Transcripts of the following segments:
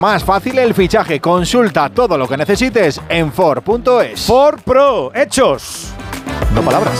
Más fácil el fichaje. Consulta todo lo que necesites en Ford.es. Ford Pro, hechos. No palabras.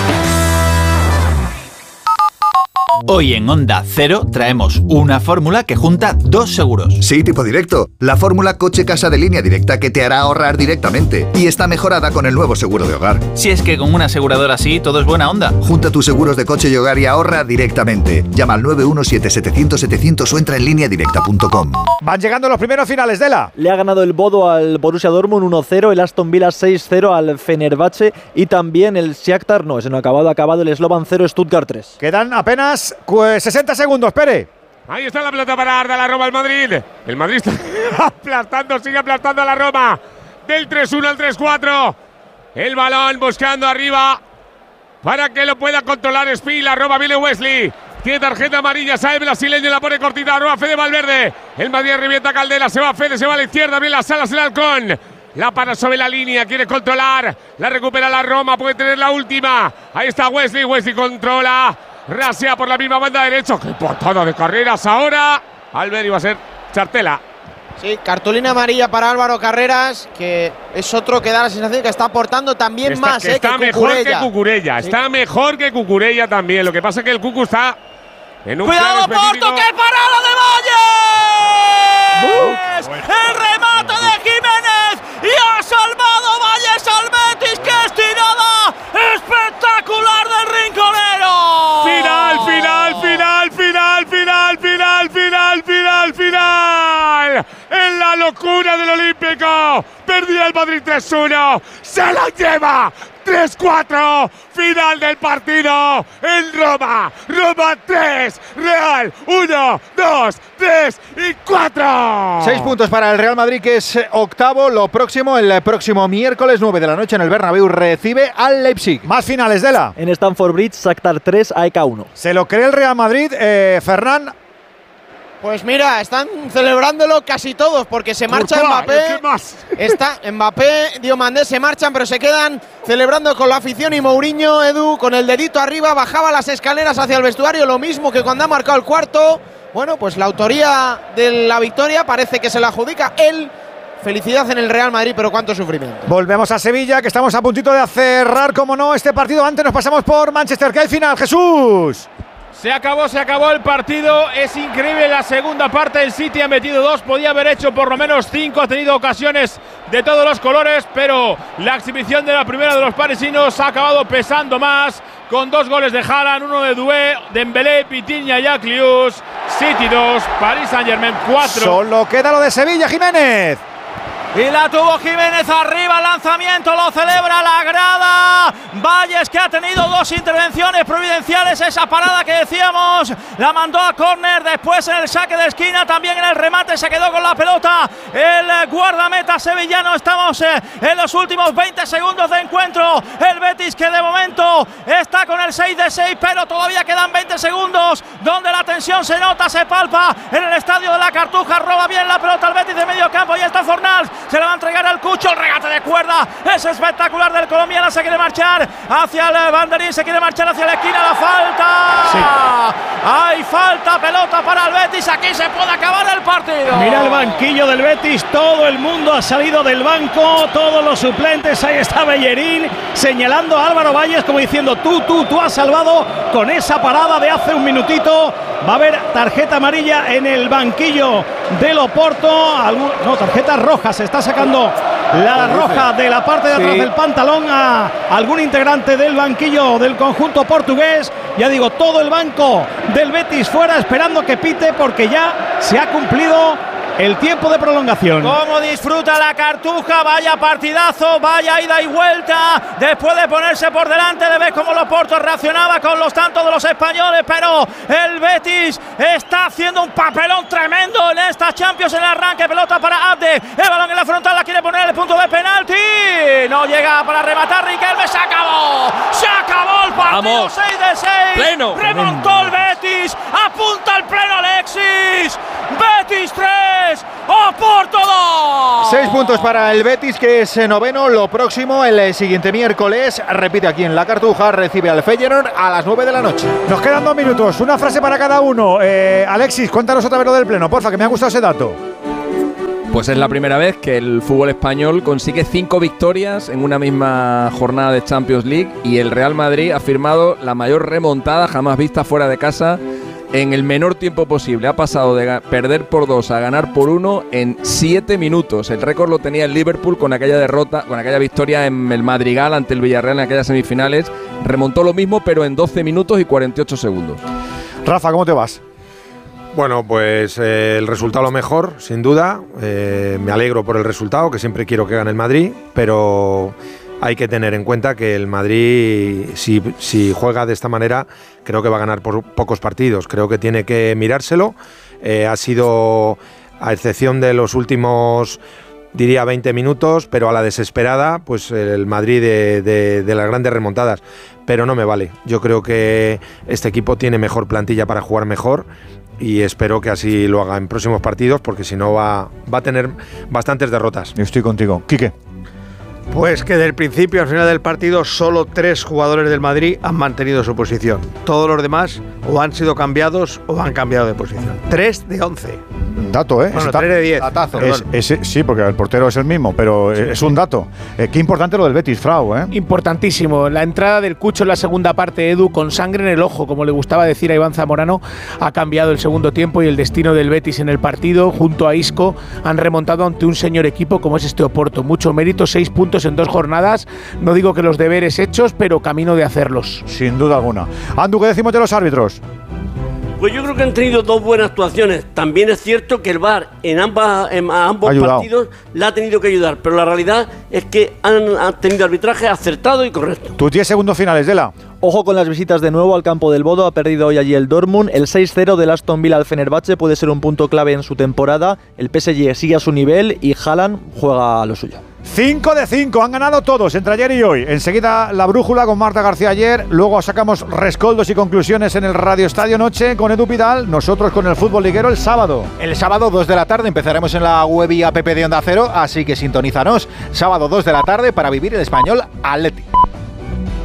Hoy en Onda Cero traemos una fórmula que junta dos seguros. Sí, tipo directo. La fórmula coche-casa de Línea Directa que te hará ahorrar directamente. Y está mejorada con el nuevo seguro de hogar. Si es que con una aseguradora así todo es buena onda. Junta tus seguros de coche y hogar y ahorra directamente. Llama al 917-700-700 o entra en lineadirecta.com. Van llegando los primeros finales, Dela. Le ha ganado el Bodo al Borussia Dortmund 1-0, el Aston Villa 6-0 al Fenerbahce y también el Shakhtar, no, ese no ha acabado el Slovan 0, Stuttgart 3. Quedan apenas 60 segundos, Pere. Ahí está la pelota para dar a la Roma al Madrid. El Madrid está aplastando, sigue aplastando a la Roma. Del 3-1 al 3-4. El balón buscando arriba para que lo pueda controlar Spi. La Roma viene Wesley. Tiene tarjeta amarilla, sale el brasileño, la pone cortita. Arroba Fede Valverde. El Madrid revienta Caldera. Se va Fede, se va a la izquierda. Bien las alas el halcón. La para sobre la línea, quiere controlar. La recupera la Roma, puede tener la última. Ahí está Wesley. Wesley controla. Rasea por la misma banda derecha. ¡Qué patada de carreras ahora! Albert iba a ser Chartela. Sí, cartulina amarilla para Álvaro Carreras, que es otro que da la sensación que está aportando también más que mejor que Cucurella. Sí. Está mejor que Cucurella también. Lo que pasa es que el Cucu está en un ¡cuidado, Porto! ¡Qué parada de Valles! ¡El remate de Jiménez! ¡Y ha salvado Valles al Betis! ¡Qué estirada espectacular del rinconero! ¡Final! ¡En la locura del Olímpico! Perdía el Madrid 3-1. ¡Se la lleva! 3-4, final del partido en Roma. Roma 3, Real 1, 2, 3 y 4. 6 puntos para el Real Madrid, que es octavo. Lo próximo, el próximo miércoles 9 de la noche en el Bernabéu, recibe al Leipzig. Más finales, Dela. En Stamford Bridge, Shakhtar 3, AEK 1. ¿Se lo cree el Real Madrid, Ferran? Pues mira, están celebrándolo casi todos porque se marcha Mbappé. Está Mbappé, Diomandé se marchan, pero se quedan celebrando con la afición y Mourinho, Edu, con el dedito arriba, bajaba las escaleras hacia el vestuario, lo mismo que cuando ha marcado el cuarto. Bueno, pues la autoría de la victoria parece que se la adjudica él. Felicidad en el Real Madrid, pero cuánto sufrimiento. Volvemos a Sevilla, que estamos a puntito de cerrar, como no, este partido. Antes nos pasamos por Manchester, que hay final, Jesús. Se acabó el partido, es increíble la segunda parte, el City ha metido 2, podía haber hecho por lo menos 5, ha tenido ocasiones de todos los colores, pero la exhibición de la primera de los parisinos ha acabado pesando más, con 2 goles de Haaland, 1 de Doué, Dembélé, Vitinha y Aklius. City 2, Paris Saint-Germain 4. Solo queda lo de Sevilla, Jiménez. Y la tuvo Jiménez arriba, lanzamiento, lo celebra la grada. Valles, que ha tenido 2 intervenciones providenciales, esa parada que decíamos, la mandó a córner, después en el saque de esquina, también en el remate se quedó con la pelota el guardameta sevillano. Estamos en los últimos 20 segundos de encuentro. El Betis, que de momento está con el 6 de 6, pero todavía quedan 20 segundos donde la tensión se nota, se palpa en el estadio de la Cartuja. Roba bien la pelota el Betis de medio campo y está Fornals. Se le va a entregar al Cucho, el regate de cuerda es espectacular del colombiano, se quiere marchar hacia el banderín, se quiere marchar hacia la esquina, la falta. Sí. Hay falta, pelota para el Betis, aquí se puede acabar el partido. Mira el banquillo del Betis, todo el mundo ha salido del banco, todos los suplentes, ahí está Bellerín señalando a Álvaro Valles como diciendo tú has salvado con esa parada de hace un minutito. Va a haber tarjeta amarilla en el banquillo del Oporto, tarjeta roja, se está sacando la roja de la parte de atrás del pantalón a algún integrante del banquillo del conjunto portugués. Ya digo, todo el banco del Betis fuera esperando que pite porque ya se ha cumplido el tiempo de prolongación. Cómo disfruta la Cartuja, vaya partidazo, vaya ida y vuelta, después de ponerse por delante, de ver cómo el Oporto reaccionaba con los tantos de los españoles, pero el Betis está haciendo un papelón tremendo en esta Champions, en el arranque, pelota para Abde, el balón en la frontal, la quiere poner en el punto de penalti, no llega para rematar Riquelme, se acabó el partido. Vamos. 6 de 6, pleno. Remontó el Betis, apunta el pleno Alexis, Betis 3, Oporto 2. 6 puntos para el Betis, que es noveno. Lo próximo, el siguiente miércoles, repite aquí en la Cartuja, recibe al Feyenoord a las 9 de la noche. Nos quedan 2 minutos, una frase para cada uno. Alexis, cuéntanos otra vez lo del pleno, porfa, que me ha gustado ese dato. Pues es la primera vez que el fútbol español consigue 5 victorias en una misma jornada de Champions League y el Real Madrid ha firmado la mayor remontada jamás vista fuera de casa en el menor tiempo posible. Ha pasado de perder por 2 a ganar por 1 en 7 minutos. El récord lo tenía el Liverpool con aquella derrota, con aquella victoria en el Madrigal ante el Villarreal en aquellas semifinales. Remontó lo mismo, pero en 12 minutos y 48 segundos. Rafa, ¿cómo te vas? Bueno, pues el resultado lo mejor, sin duda. Me alegro por el resultado, que siempre quiero que gane el Madrid, pero hay que tener en cuenta que el Madrid, si juega de esta manera, creo que va a ganar por pocos partidos. Creo que tiene que mirárselo. Ha sido, a excepción de los últimos, diría 20 minutos, pero a la desesperada, pues el Madrid de las grandes remontadas. Pero no me vale. Yo creo que este equipo tiene mejor plantilla para jugar mejor y espero que así lo haga en próximos partidos, porque si no va a tener bastantes derrotas. Yo estoy contigo. Quique. Pues que del principio al final del partido solo 3 jugadores del Madrid han mantenido su posición. Todos los demás o han sido cambiados o han cambiado de posición. 3 de 11. Dato, ¿eh? Bueno, 3 de 10. Datazo. Sí, porque el portero es el mismo, pero es un dato. Qué importante lo del Betis, Frau, ¿eh? Importantísimo. La entrada del Cucho en la segunda parte, Edu, con sangre en el ojo, como le gustaba decir a Iván Zamorano, ha cambiado el segundo tiempo y el destino del Betis en el partido. Junto a Isco han remontado ante un señor equipo como es este Oporto. Mucho mérito, 6 puntos en 2 jornadas. No digo que los deberes hechos, pero camino de hacerlos. Sin duda alguna. Andu, ¿qué decimos de los árbitros? Pues yo creo que han tenido 2 buenas actuaciones. También es cierto que el VAR en ambos partidos la ha tenido que ayudar, pero la realidad es que han tenido arbitraje acertado y correcto. Tú tienes segundos finales, Dela. Ojo con las visitas de nuevo al campo del Bodo. Ha perdido hoy allí el Dortmund. El 6-0 del Aston Villa al Fenerbahce puede ser un punto clave en su temporada. El PSG sigue a su nivel y Haaland juega a lo suyo. 5 de 5, han ganado todos entre ayer y hoy. Enseguida la brújula con Marta García ayer. Luego sacamos rescoldos y conclusiones en el Radio Estadio Noche con Edu Pidal. Nosotros con el fútbol liguero el sábado. El sábado 2 de la tarde empezaremos en la web y app de Onda Cero, así que sintonízanos. Sábado 2 de la tarde para vivir el Español Athletic.